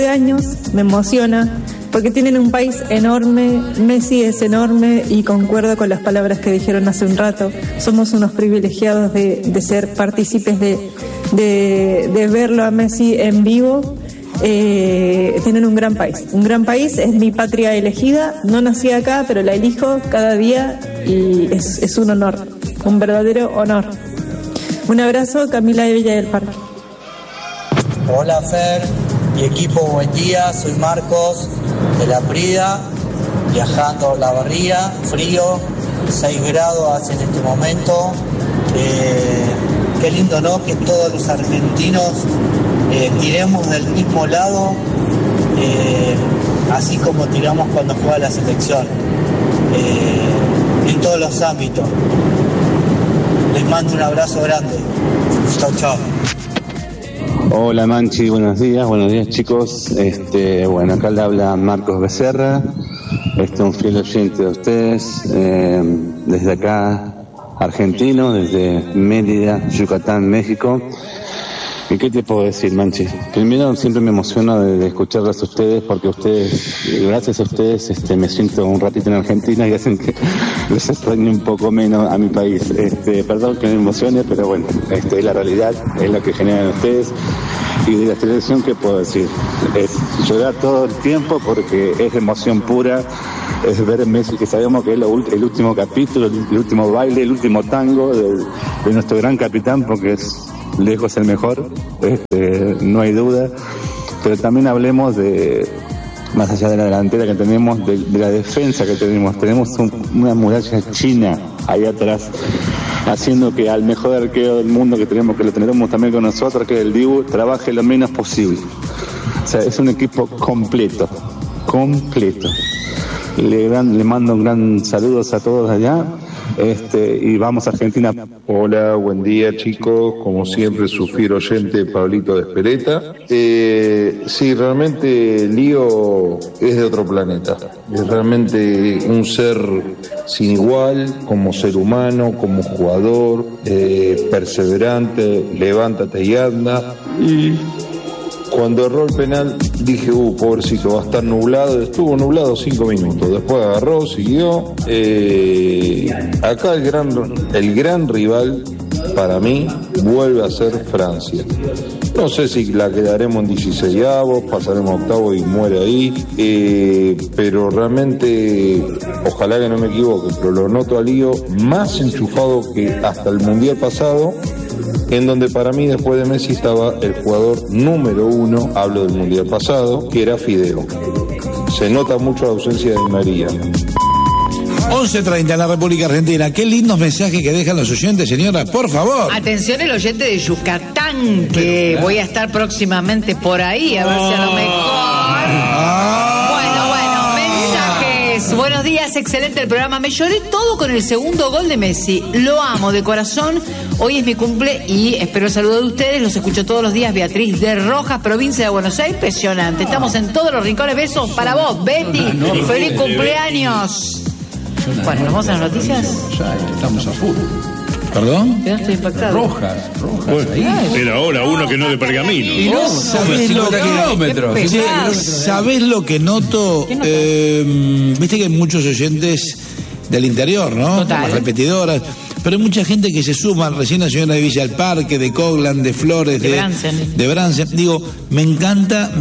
años, me emociona, porque tienen un país enorme, Messi es enorme y concuerdo con las palabras que dijeron hace un rato, somos unos privilegiados de ser partícipes de verlo a Messi en vivo. Tienen un gran país, es mi patria elegida, no nací acá, pero la elijo cada día y es un honor, un verdadero honor. Un abrazo, Camila de Villa del Parque. Hola Fer y equipo, buen día, soy Marcos de La Prida, viajando a La Barría, frío, 6 grados hace en este momento. Qué lindo, ¿no? Que todos los argentinos tiremos del mismo lado, así como tiramos cuando juega la selección, en todos los ámbitos. Les mando un abrazo grande. Chao, chao. Hola Manchi, buenos días chicos. Bueno, acá le habla Marcos Becerra, un fiel oyente de ustedes, desde acá, argentino, desde Mérida, Yucatán, México. ¿Y qué te puedo decir, Manchi? Primero, siempre me emociono de escucharlas a ustedes, porque gracias a ustedes, me siento un ratito en Argentina y hacen que les extrañe un poco menos a mi país. Perdón que me emocione, pero bueno, es la realidad, es lo que generan ustedes. Y de la televisión, ¿qué puedo decir? Es llorar todo el tiempo porque es emoción pura, es ver Messi, que sabemos que es el último capítulo, el último baile, el último tango de nuestro gran capitán, porque es lejos el mejor, no hay duda. Pero también hablemos más allá de la delantera que tenemos, de la defensa que tenemos. Tenemos una muralla china ahí atrás, haciendo que al mejor arquero del mundo que lo tenemos también con nosotros, que es el Dibu, trabaje lo menos posible. O sea, es un equipo completo. Le mando un gran saludos a todos allá. Y vamos a Argentina. Hola, buen día chicos, como siempre su fiel oyente Pablito de Espereta. Sí, realmente Lío es de otro planeta, es realmente un ser sin igual, como ser humano, como jugador, perseverante, levántate y anda. Y cuando erró el penal dije, pobrecito, va a estar nublado. Estuvo nublado 5 minutos, después agarró, siguió. Acá el gran rival para mí vuelve a ser Francia. No sé si la quedaremos en 16avos, pasaremos octavos y muere ahí, pero realmente, ojalá que no me equivoque, pero lo noto a Lío más enchufado que hasta el Mundial pasado, en donde para mí después de Messi estaba el jugador número 1, hablo del Mundial pasado, que era Fideo. Se nota mucho la ausencia de Di María. 11:30 en la República Argentina. Qué lindos mensajes que dejan los oyentes, señora, por favor. Atención el oyente de Yucatán, que voy a estar próximamente por ahí, a ver si a lo mejor. Bueno, mensajes. Buenos días, excelente el programa. Me lloré todo con el segundo gol de Messi. Lo amo de corazón. Hoy es mi cumple y espero el saludo de ustedes. Los escucho todos los días. Beatriz de Rojas, provincia de Buenos Aires. Impresionante. Estamos en todos los rincones. Besos para vos, Betty. Feliz cumpleaños. Bueno, ¿nos vamos a las noticias? Ya estamos a full. ¿Perdón? Yo estoy impactado. Rojas. Bueno, pero ahora uno que no de Pergamino. Y no, ¿sabés lo que ¿sabés lo que noto? Viste que hay muchos oyentes del interior, ¿no? Total. Las repetidoras. Pero hay mucha gente que se suma, recién la señora de Villa del Parque, de Coglan, de Flores, de Bransen. Digo, me encanta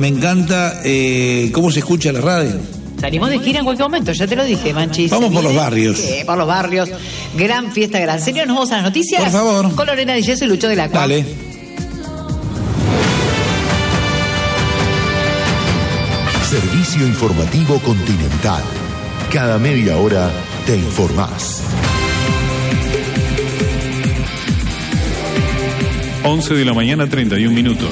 cómo se escucha la radio. Salimos de gira en cualquier momento, ya te lo dije, Manchis. Vamos por los barrios. Por los barrios. Gran fiesta, gran serio. Nos vamos a las noticias. Por favor. Con Lorena Di Yeso y Lucho de la Cua. Dale. Servicio informativo Continental. Cada media hora te informás. 11 de la mañana, 31 minutos.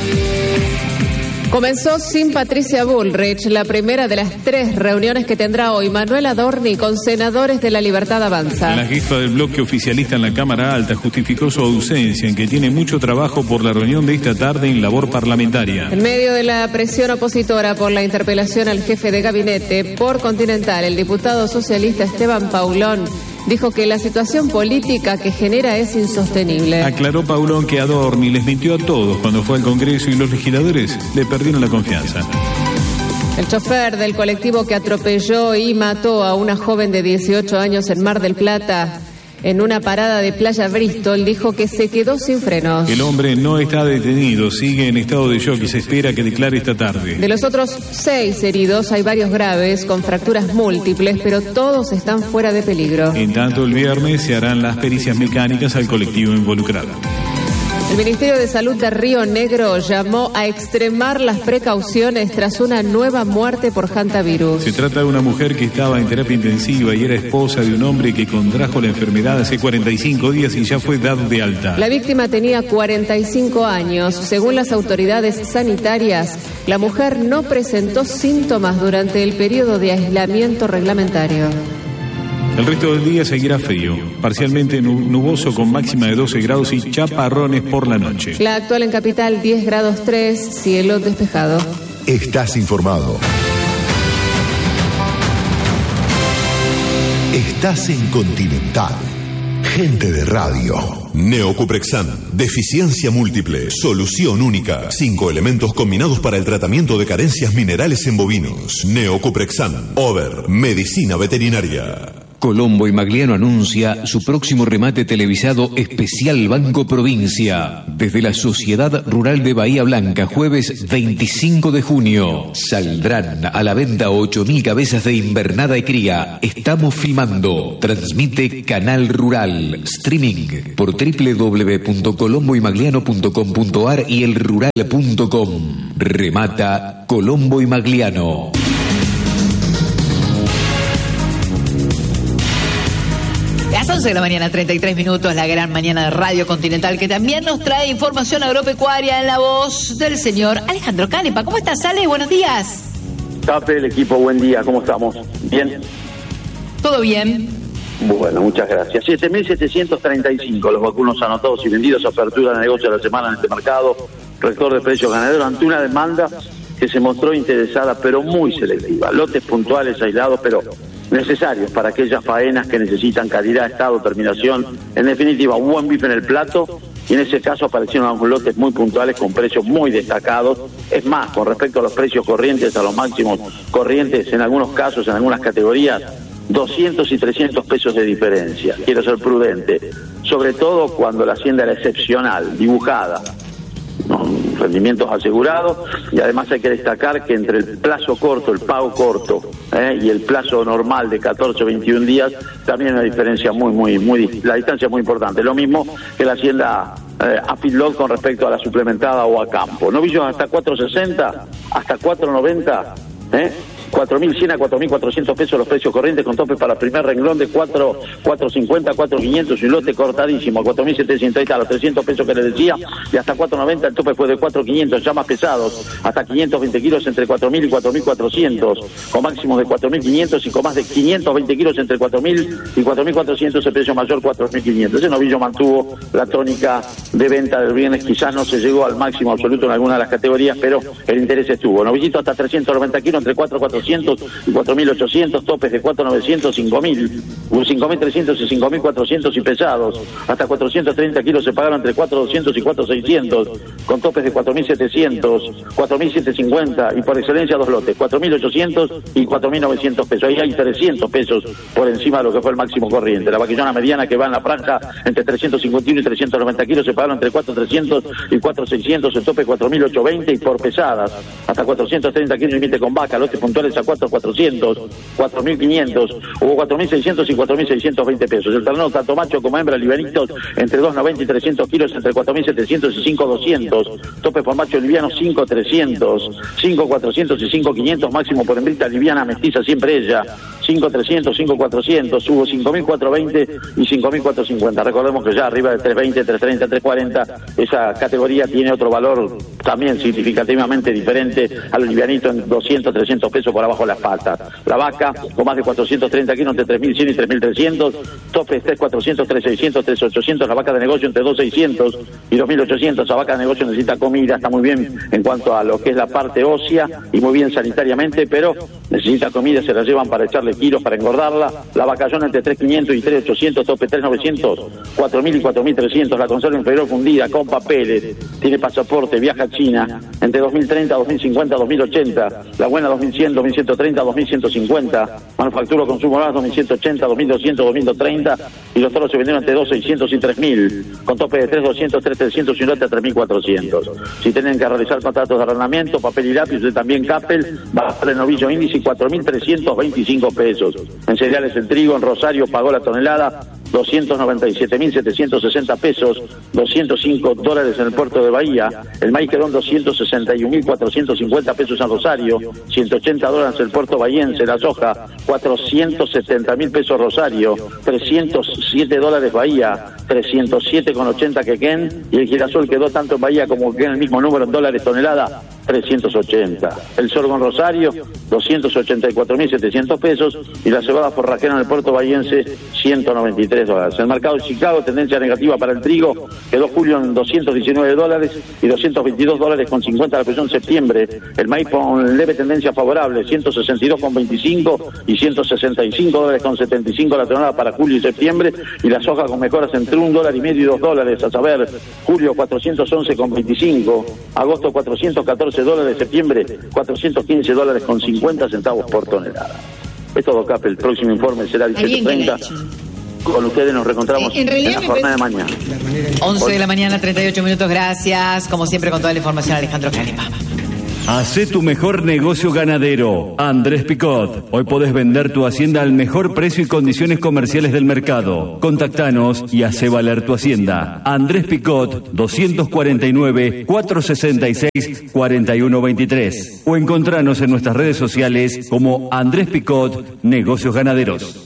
Comenzó sin Patricia Bullrich la primera de las 3 reuniones que tendrá hoy Manuel Adorni con senadores de La Libertad Avanza. La jefa del bloque oficialista en la Cámara Alta justificó su ausencia, en que tiene mucho trabajo por la reunión de esta tarde en labor parlamentaria. En medio de la presión opositora por la interpelación al jefe de gabinete por Continental, el diputado socialista Esteban Paulón dijo que la situación política que genera es insostenible. Aclaró Paulón que Adorni les mintió a todos cuando fue al Congreso y los legisladores le perdieron la confianza. El chofer del colectivo que atropelló y mató a una joven de 18 años en Mar del Plata en una parada de Playa Bristol dijo que se quedó sin frenos. El hombre no está detenido, sigue en estado de shock y se espera que declare esta tarde. De los otros 6 heridos hay varios graves con fracturas múltiples, pero todos están fuera de peligro. En tanto, el viernes se harán las pericias mecánicas al colectivo involucrado. El Ministerio de Salud de Río Negro llamó a extremar las precauciones tras una nueva muerte por hantavirus. Se trata de una mujer que estaba en terapia intensiva y era esposa de un hombre que contrajo la enfermedad hace 45 días y ya fue dado de alta. La víctima tenía 45 años. Según las autoridades sanitarias, la mujer no presentó síntomas durante el periodo de aislamiento reglamentario. El resto del día seguirá frío, parcialmente nuboso con máxima de 12 grados y chaparrones por la noche. La actual en Capital 10 grados 3, cielo despejado. Estás informado. Estás en Continental. Gente de radio. Neocuprexan, deficiencia múltiple, solución única. 5 elementos combinados para el tratamiento de carencias minerales en bovinos. Neocuprexan, Over, medicina veterinaria. Colombo y Magliano anuncia su próximo remate televisado especial Banco Provincia. Desde la Sociedad Rural de Bahía Blanca, jueves 25 de junio. Saldrán a la venta 8.000 cabezas de invernada y cría. Estamos filmando. Transmite Canal Rural. Streaming por www.colomboymagliano.com.ar y elrural.com. Remata Colombo y Magliano. Las 11 de la mañana, 33 minutos, la gran mañana de Radio Continental, que también nos trae información agropecuaria en la voz del señor Alejandro Canepa. ¿Cómo estás, Ale? Buenos días. Tape, el equipo, buen día, ¿cómo estamos? ¿Bien? ¿Todo bien? Bueno, muchas gracias. 7.735 los vacunos anotados y vendidos, apertura de negocio de la semana en este mercado, récord de precios ganaderos ante una demanda que se mostró interesada, pero muy selectiva. Lotes puntuales, aislados, pero necesarios para aquellas faenas que necesitan calidad, estado, terminación, en definitiva un buen bife en el plato, y en ese caso aparecieron algunos lotes muy puntuales con precios muy destacados. Es más, con respecto a los precios corrientes, a los máximos corrientes, en algunos casos, en algunas categorías, 200 y 300 pesos de diferencia. Quiero ser prudente, sobre todo cuando la hacienda era excepcional, dibujada, rendimientos asegurados, y además hay que destacar que entre el plazo corto, el pago corto, y el plazo normal de 14 o 21 días, también hay una diferencia la distancia es muy importante. Lo mismo que la hacienda a feedlot con respecto a la suplementada o a campo. Novillos hasta 4.60, hasta 4.90, 4.100 a 4.400 pesos los precios corrientes, con tope para primer renglón de 4.50, 4.500 y un lote cortadísimo a 4.700, ahí está, los 300 pesos que les decía, y hasta 4.90 el tope fue de 4.500, ya más pesados, hasta 520 kilos entre 4.000 y 4.400, con máximos de 4.500 y con más de 520 kilos entre 4.000 y 4.400, el precio mayor 4.500. Ese novillo mantuvo la tónica de venta del viernes, quizás no se llegó al máximo absoluto en alguna de las categorías, pero el interés estuvo. Novillito hasta 390 kilos entre 4.400 y 4.800, topes de 4.900, 5.000, 5.300 y 5.400 y pesados, hasta 430 kilos se pagaron entre 4.200 y 4.600, con topes de 4.700, 4.750 y por excelencia dos lotes, 4.800 y 4.900 pesos. Ahí hay 300 pesos por encima de lo que fue el máximo corriente. La vaquillona mediana que va en la franja entre 351 y 390 kilos se pagaron entre 4.300 y 4.600, el tope 4.820 y por pesadas, hasta 430 kilos límite con vaca, lotes puntuales a 4.400, 4.500, hubo 4.600 y 4.620 pesos. El ternero tanto macho como hembra livianitos entre 2.90 y 300 kilos entre 4.700 y 5.200, tope por macho liviano 5.300, 5.400 y 5.500, máximo por hembrita liviana mestiza siempre ella, 5.300, 5.400, hubo 5.420 y 5.450. Recordemos que ya arriba de 3.20, 3.30, 3.40, esa categoría tiene otro valor también significativamente diferente al livianito en 200, 300 pesos por abajo de las patas. La vaca con más de 430 kilos entre 3.100 y 3.300, topes 3.400, 3.600, 3.800, la vaca de negocio entre 2.600 y 2.800. La vaca de negocio necesita comida, está muy bien en cuanto a lo que es la parte ósea y muy bien sanitariamente, pero necesita comida, se la llevan para echarle kilos, para engordarla. La vacallona entre 3.500 y 3.800, tope 3.900, 4.000 y 4.300, la conserva inferior fundida, con papeles, tiene pasaporte, viaja a China, entre 2.030, 2.050, 2.080, la buena 2.100, 2.130, 2.150, manufactura consumo más 2.180, 2.200, 2.230, y los toros se vendieron entre 2.600 y 3.000, con tope de 3.200, 3.300 y un lote a 3.400. Si tienen que realizar contratos de arrendamiento, papel y lápiz, usted también Capel, baja el novillo índice 4.325 pesos. En cereales el trigo, en Rosario pagó la tonelada 297.760 pesos, $205 en el puerto de Bahía. El maíz quedó en 261.450 pesos en Rosario, $180 en el puerto bahiense. La soja, 470.000 pesos Rosario, $307 Bahía, 307,80 Quequén, y el girasol quedó tanto en Bahía como en el mismo número en dólares tonelada, 380. El sorgo en Rosario, 284.700 pesos, y la cebada forrajera en el puerto bahiense, $193. El mercado de Chicago, tendencia negativa para el trigo, quedó julio en $219 y $222 con 50 la presión en septiembre. El maíz con leve tendencia favorable, 162,25 y $165 con 75 la tonelada para julio y septiembre, y la soja con mejoras entre $1.50 y $2, a saber, julio 411,25, agosto $414, septiembre $415 con 50 centavos por tonelada. Es todo, Capel. El próximo informe será 17:30. Con ustedes nos reencontramos en la jornada de mañana. 11 de la mañana, 38 minutos. Gracias. Como siempre, con toda la información, Alejandro Calima. Hacé tu mejor negocio ganadero. Andrés Picot. Hoy podés vender tu hacienda al mejor precio y condiciones comerciales del mercado. Contactanos y hacé valer tu hacienda. Andrés Picot, 249-466-4123. O encontranos en nuestras redes sociales como Andrés Picot Negocios Ganaderos.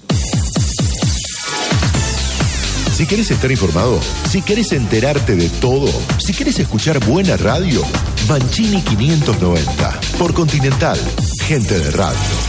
Si querés estar informado, si querés enterarte de todo, si querés escuchar buena radio, Mancini 590, por Continental, gente de radio.